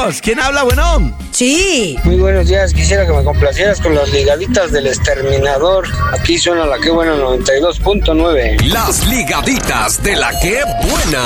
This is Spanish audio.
tenemos. ¿Quién habla, bueno? Sí. Muy buenos días, quisiera que me complacieras con las ligaditas del exterminador. Aquí suena la que buena 92.9. Las ligaditas de la que buena.